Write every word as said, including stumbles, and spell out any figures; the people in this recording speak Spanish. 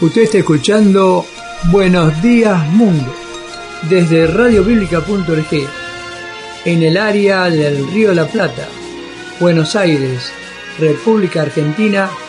Usted está escuchando Buenos Días Mundo desde radio bíblica punto org en el área del Río de la Plata, Buenos Aires, República Argentina,